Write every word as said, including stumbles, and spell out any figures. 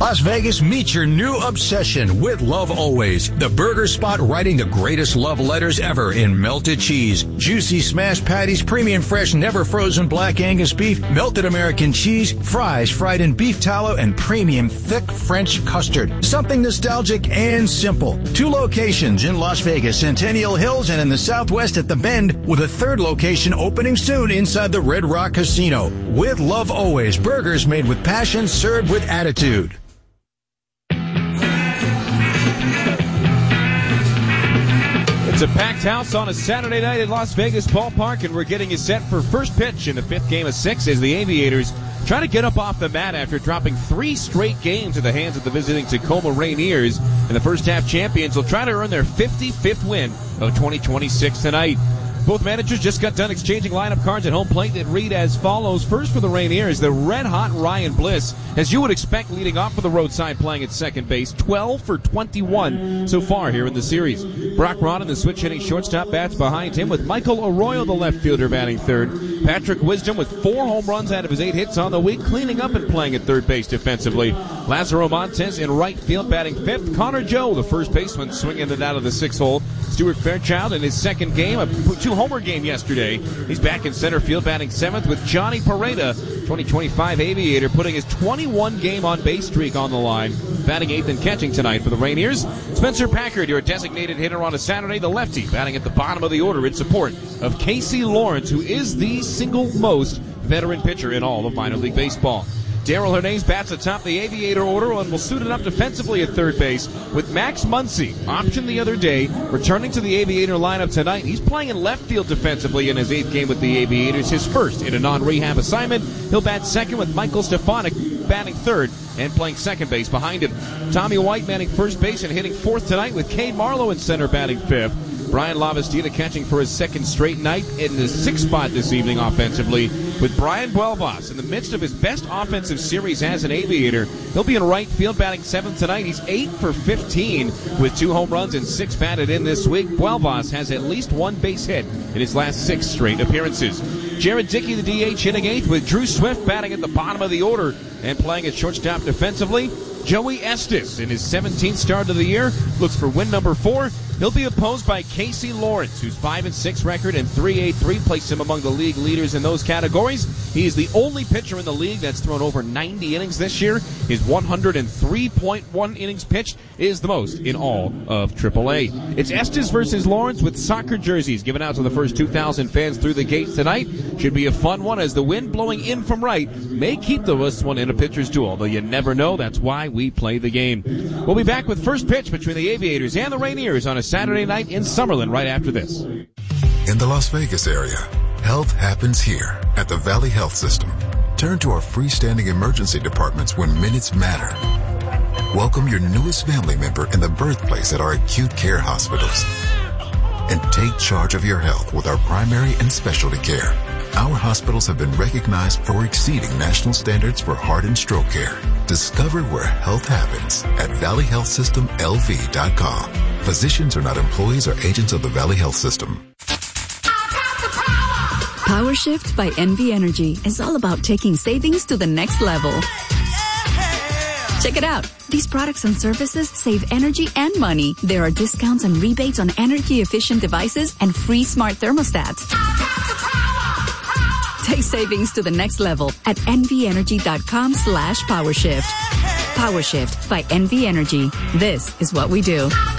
Las Vegas, meet your new obsession with Love Always. The burger spot writing the greatest love letters ever in melted cheese, juicy smashed patties, premium fresh, never frozen black Angus beef, melted American cheese, fries fried in beef tallow, and premium thick French custard. Something nostalgic and simple. Two locations in Las Vegas, Centennial Hills, and in the Southwest at The Bend, with a third location opening soon inside the Red Rock Casino. With Love Always, burgers made with passion, served with attitude. It's a packed house on a Saturday night at Las Vegas Ballpark, and we're getting you set for first pitch in the fifth game of six as the Aviators try to get up off the mat after dropping three straight games at the hands of the visiting Tacoma Rainiers. And the first half champions will try to earn their fifty-fifth win of twenty twenty-six tonight. Both managers just got done exchanging lineup cards at home plate that read as follows. First for the Rainiers, the red-hot Ryan Bliss, as you would expect, leading off for the roadside playing at second base, twelve for twenty-one so far here in the series. Brock Rodden, the switch-hitting shortstop, bats behind him, with Michael Arroyo, the left fielder, batting third. Patrick Wisdom with four home runs out of his eight hits on the week, cleaning up and playing at third base defensively. Lazaro Montes in right field, batting fifth. Connor Joe, the first baseman, swinging it out of the sixth hole. Stuart Fairchild in his second game, a two-homer game yesterday. He's back in center field, batting seventh, with Johnny Pareda, twenty twenty-five Aviator, putting his twenty-one game on-base streak on the line, batting eighth and catching tonight for the Rainiers. Spencer Packard, your designated hitter on a Saturday, the lefty, batting at the bottom of the order in support of Casey Lawrence, who is the single most veteran pitcher in all of minor league baseball. Darrell Hernandez bats atop the Aviator order and will suit it up defensively at third base, with Max Muncy, optioned the other day, returning to the Aviator lineup tonight. He's playing in left field defensively in his eighth game with the Aviators, his first in a non-rehab assignment. He'll bat second, with Michael Stefanik batting third and playing second base behind him. Tommy White batting first base and hitting fourth tonight, with Cade Marlowe in center batting fifth. Brian Lavastida catching for his second straight night in the sixth spot this evening offensively, with Brian Buelvas in the midst of his best offensive series as an Aviator. He'll be in right field batting seventh tonight. He's eight for fifteen with two home runs and six batted in this week. Buelvas has at least one base hit in his last six straight appearances. Jared Dickey, the D H, hitting eighth, with Drew Swift batting at the bottom of the order and playing at shortstop defensively. Joey Estes, in his seventeenth start of the year, looks for win number four. He'll be opposed by Casey Lawrence, whose five and six record and three eighty-three place him among the league leaders in those categories. He is the only pitcher in the league that's thrown over ninety innings this year. His one hundred three point one innings pitched is the most in all of triple A. It's Estes versus Lawrence, with soccer jerseys given out to the first two thousand fans through the gates tonight. Should be a fun one, as the wind blowing in from right may keep this one in a pitcher's duel, though you never know. That's why we play the game. We'll be back with first pitch between the Aviators and the Rainiers on a Saturday night in Summerlin right after this. In the Las Vegas area, health happens here at the Valley Health System. Turn to our freestanding emergency departments when minutes matter. Welcome your newest family member in the birthplace at our acute care hospitals. And take charge of your health with our primary and specialty care. Our hospitals have been recognized for exceeding national standards for heart and stroke care. Discover where health happens at valley health system l v dot com. Physicians are not employees or agents of the Valley Health System. Power Shift by N V Energy is all about taking savings to the next level. Check it out. These products and services save energy and money. There are discounts and rebates on energy-efficient devices and free smart thermostats. Take savings to the next level at nvenergy.com slash powershift. PowerShift by N V Energy. This is what we do.